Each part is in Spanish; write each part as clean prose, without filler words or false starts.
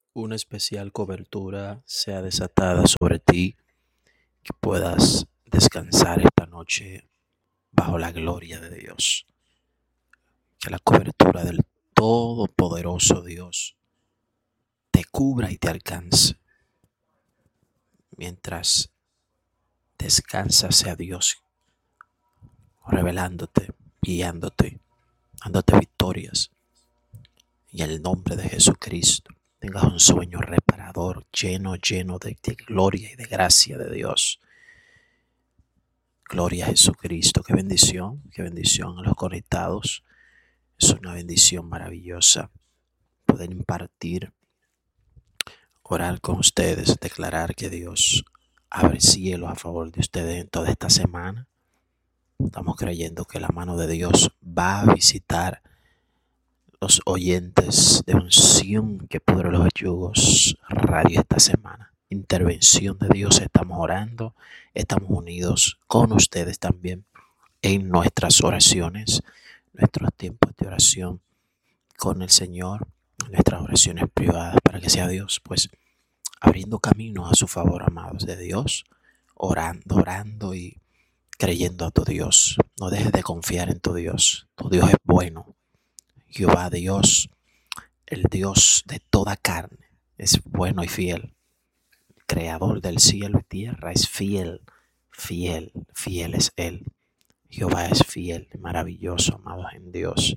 una especial cobertura sea desatada sobre ti, que puedas descansar esta noche bajo la gloria de Dios. Que la cobertura del Todopoderoso Dios te cubra y te alcance mientras descansas a Dios, revelándote, guiándote, dándote victorias. Y en el nombre de Jesucristo, tengas un sueño reparador, lleno de gloria y de gracia de Dios. Gloria a Jesucristo. Qué bendición a los conectados. Es una bendición maravillosa poder impartir, orar con ustedes, declarar que Dios abre cielos a favor de ustedes en toda esta semana. Estamos creyendo que la mano de Dios va a visitar los oyentes de Unción que pudre los yugos radio esta semana. Intervención de Dios, estamos orando, estamos unidos con ustedes también en nuestras oraciones, nuestros tiempos de oración con el Señor, nuestras oraciones privadas, para que sea Dios pues abriendo caminos a su favor, amados de Dios, orando y creyendo a tu Dios. No dejes de confiar en tu Dios es bueno. Jehová Dios, el Dios de toda carne, es bueno y fiel. El creador del cielo y tierra es fiel es Él. Jehová es fiel, maravilloso, amados en Dios.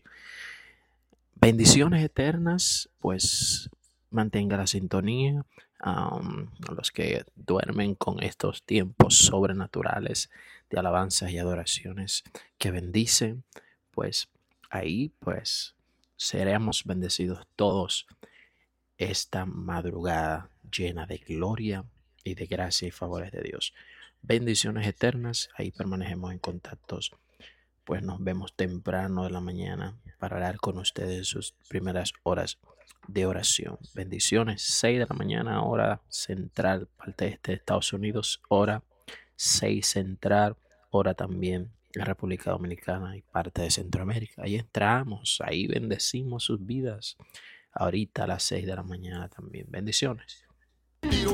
Bendiciones eternas, pues mantenga la sintonía. A los que duermen con estos tiempos sobrenaturales de alabanzas y adoraciones que bendicen, pues ahí pues seremos bendecidos todos esta madrugada llena de gloria y de gracia y favores de Dios. Bendiciones eternas, ahí permanecemos en contactos. Pues nos vemos temprano de la mañana para orar con ustedes en sus primeras horas de oración. Bendiciones, 6 de la mañana, hora central, parte este de Estados Unidos, hora 6 central, hora también en República Dominicana y parte de Centroamérica. Ahí entramos, ahí bendecimos sus vidas. Ahorita a las 6 de la mañana también. Bendiciones.